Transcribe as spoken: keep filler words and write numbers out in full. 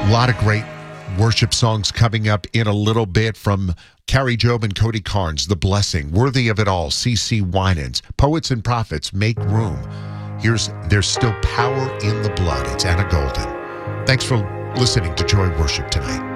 A lot of great worship songs coming up in a little bit from Carrie Job and Cody Carnes, The Blessing, Worthy of It All, C C Winans, Poets and Prophets, Make Room. Here's There's Still Power in the Blood. It's Anna Golden. Thanks for listening to Joy Worship tonight.